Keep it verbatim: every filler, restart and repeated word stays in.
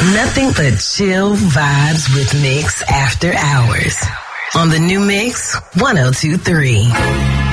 Nothing but chill vibes with Mix After Hours on the new Mix one oh two three.